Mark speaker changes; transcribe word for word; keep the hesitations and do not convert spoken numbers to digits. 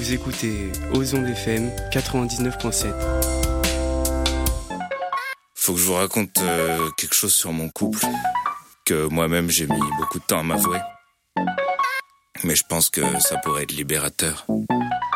Speaker 1: Vous écoutez Ozon F M quatre-vingt-dix-neuf virgule sept.
Speaker 2: Faut que je vous raconte euh, quelque chose sur mon couple, que moi-même j'ai mis beaucoup de temps à m'avouer. Mais je pense que ça pourrait être libérateur.